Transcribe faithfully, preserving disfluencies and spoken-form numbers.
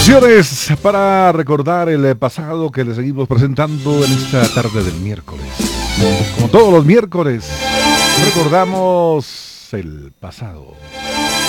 Canciones para recordar el pasado que le seguimos presentando en esta tarde del miércoles. Como todos los miércoles, recordamos el pasado.